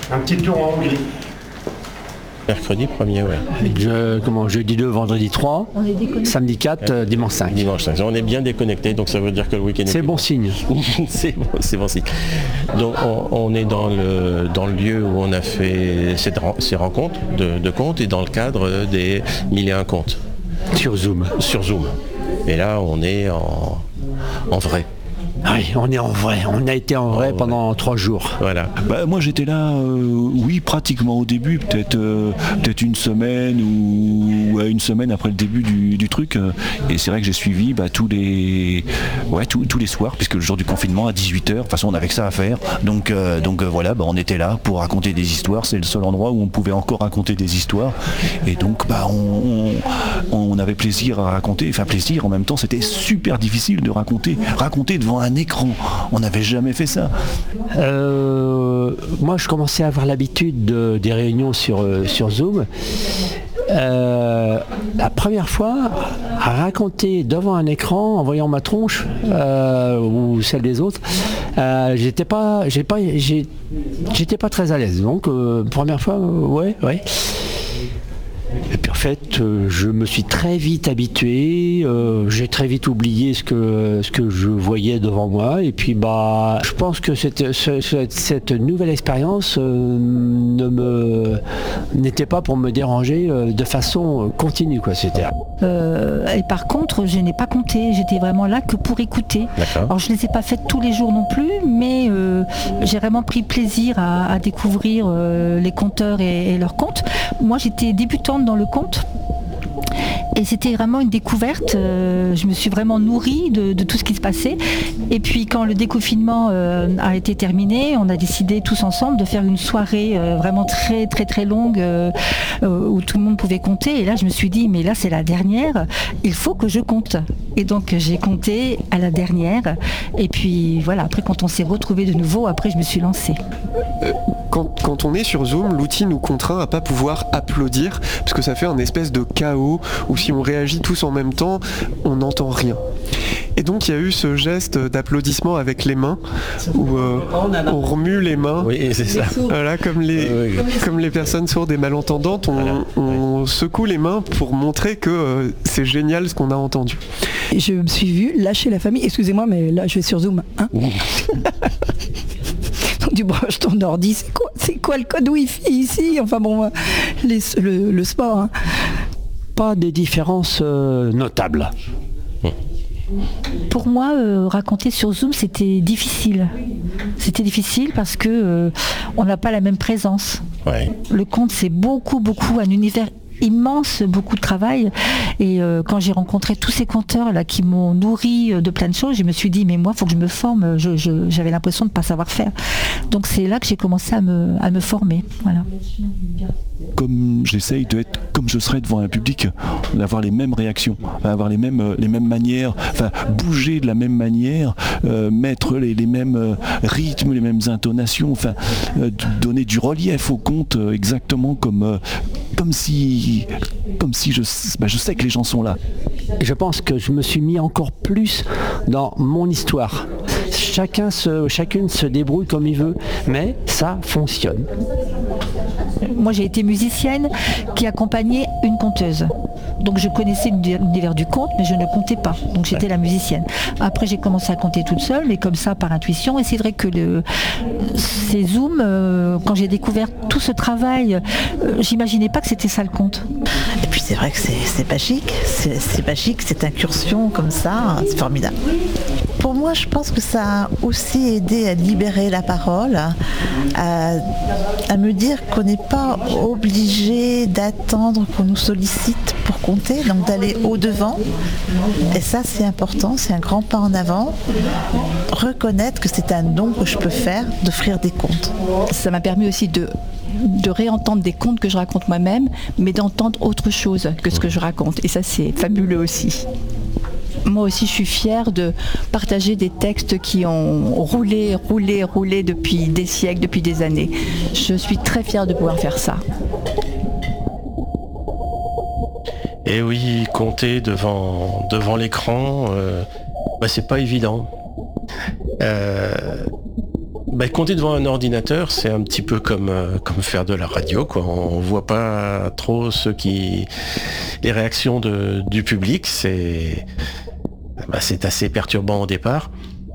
Un petit tour en Hongrie. Mercredi 1er, ouais. Jeudi 2, vendredi 3, samedi 4, dimanche 5. Dimanche 5. On est bien déconnecté, donc ça veut dire que le week-end c'est bon signe. c'est bon signe. Donc on est dans le lieu où on a fait ces rencontres de contes et dans le cadre des 1001 contes. Sur Zoom. Et là, on est en vrai. Oui, on est en vrai. On a été en vrai pendant 3 jours. Voilà. Moi j'étais là, oui, pratiquement au début, peut-être une semaine ou une semaine après le début du truc. Et c'est vrai que j'ai suivi tous les soirs, puisque le jour du confinement à 18h, de toute façon on avait que ça à faire. Donc voilà, on était là pour raconter des histoires. C'est le seul endroit où on pouvait encore raconter des histoires. Et donc on avait plaisir à raconter. Enfin plaisir, en même temps c'était super difficile de raconter devant un écran. On n'avait jamais fait ça. Moi, je commençais à avoir l'habitude des réunions sur Zoom. La première fois, à raconter devant un écran, en voyant ma tronche ou celle des autres, j'étais pas très à l'aise. Donc, première fois, ouais. Et puis en fait, je me suis très vite habitué, j'ai très vite oublié ce que je voyais devant moi. Et puis je pense que cette nouvelle expérience n'était pas pour me déranger de façon continue, quoi. Et par contre, je n'ai pas compté, j'étais vraiment là que pour écouter. D'accord. Alors je ne les ai pas faites tous les jours non plus, mais j'ai vraiment pris plaisir à découvrir les conteurs et leurs contes. Moi j'étais débutante dans le conte. Et c'était vraiment une découverte, je me suis vraiment nourrie de tout ce qui se passait. Et puis quand le déconfinement a été terminé, on a décidé tous ensemble de faire une soirée vraiment très très très longue où tout le monde pouvait compter. Et là je me suis dit, mais là c'est la dernière, il faut que je compte. Et donc j'ai compté à la dernière. Et puis voilà, après quand on s'est retrouvés de nouveau, après je me suis lancée. Quand on est sur Zoom, l'outil nous contraint à pas pouvoir applaudir, parce que ça fait un espèce de chaos où si on réagit tous en même temps, on n'entend rien. Et donc il y a eu ce geste d'applaudissement avec les mains, où on remue les mains. Oui, c'est ça. Voilà, comme les personnes sourdes et malentendantes, on secoue les mains pour montrer que c'est génial ce qu'on a entendu. Je me suis vue lâcher la famille, excusez-moi, mais là je vais sur Zoom. Hein. Tu branches ton ordi, c'est quoi le code Wi-Fi ici? Enfin bon, le sport. Hein. Pas des différences notables. Pour moi, raconter sur Zoom, c'était difficile. C'était difficile parce que on n'a pas la même présence. Ouais. Le conte, c'est beaucoup un univers immense, beaucoup de travail. Et quand j'ai rencontré tous ces conteurs là qui m'ont nourri de plein de choses, je me suis dit, mais moi, il faut que je me forme. J'avais l'impression de ne pas savoir faire. Donc c'est là que j'ai commencé à me former. Voilà. Comme j'essaye d'être comme je serais devant un public, d'avoir les mêmes réactions, avoir les mêmes manières, bouger de la même manière, mettre les mêmes rythmes, les mêmes intonations, donner du relief au conte exactement comme si je sais que les gens sont là. Je pense que je me suis mis encore plus dans mon histoire. Chacune se débrouille comme il veut, mais ça fonctionne. Moi j'ai été musicienne qui accompagnait une conteuse. Donc je connaissais l'univers du conte, mais je ne comptais pas. Donc j'étais la musicienne. Après j'ai commencé à compter toute seule, mais comme ça par intuition. Et c'est vrai que ces Zooms, quand j'ai découvert tout ce travail, j'imaginais pas que c'était ça le conte. Et puis c'est vrai que c'est magique. C'est magique, cette incursion comme ça, c'est formidable. Pour moi, je pense que ça a aussi aidé à libérer la parole, à me dire qu'on n'est pas obligé d'attendre qu'on nous sollicite pour compter, donc d'aller au-devant. Et ça, c'est important, c'est un grand pas en avant. Reconnaître que c'est un don que je peux faire, d'offrir des contes. Ça m'a permis aussi de réentendre des contes que je raconte moi-même, mais d'entendre autre chose que ce que je raconte. Et ça, c'est fabuleux aussi. Moi aussi, je suis fière de partager des textes qui ont roulé depuis des siècles, depuis des années. Je suis très fière de pouvoir faire ça. Et oui, compter devant l'écran, c'est pas évident. Compter devant un ordinateur, c'est un petit peu comme faire de la radio, quoi. On voit pas trop les réactions du public. C'est assez perturbant au départ.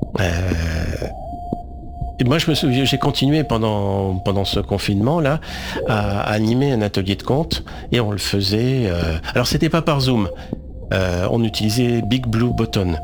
Et moi, je me souviens, j'ai continué pendant ce confinement-là à animer un atelier de conte, et on le faisait. Alors, c'était pas par Zoom. On utilisait Big Blue Button.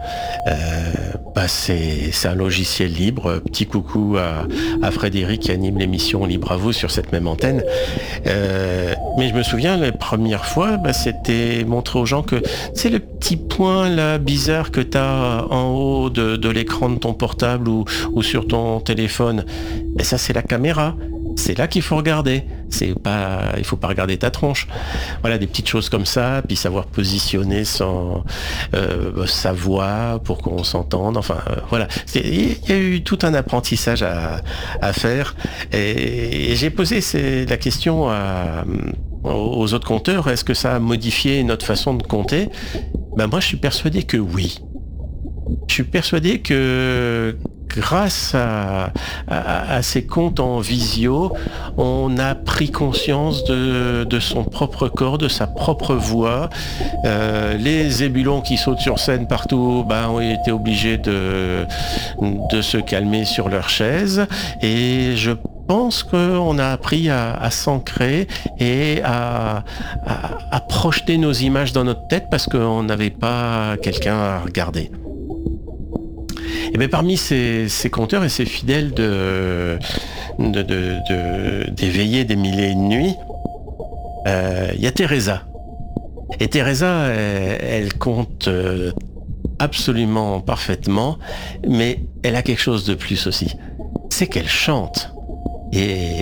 C'est un logiciel libre. Petit coucou à Frédéric qui anime l'émission Libre à vous sur cette même antenne. Mais je me souviens, les premières fois, c'était montrer aux gens que c'est le petit point là bizarre que tu as en haut de l'écran de ton portable ou sur ton téléphone. Et ça, c'est la caméra. C'est là qu'il faut regarder. Il faut pas regarder ta tronche. Voilà, des petites choses comme ça, puis savoir positionner sa voix pour qu'on s'entende. Enfin, voilà. Il y a eu tout un apprentissage à faire. Et j'ai posé la question aux autres conteurs. Est-ce que ça a modifié notre façon de compter ? Moi, je suis persuadé que oui. Je suis persuadé que grâce à ces contes en visio, on a pris conscience de son propre corps, de sa propre voix. Les ébulons qui sautent sur scène partout ont été obligés de se calmer sur leur chaise. Et je pense qu'on a appris à s'ancrer et à projeter nos images dans notre tête parce qu'on n'avait pas quelqu'un à regarder. Et bien parmi ces conteurs et ces fidèles des veillées des mille et une nuits, il y a Teresa. Et Teresa, elle compte absolument parfaitement, mais elle a quelque chose de plus aussi. C'est qu'elle chante. Et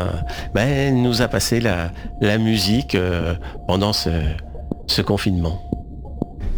elle nous a passé la musique pendant ce confinement.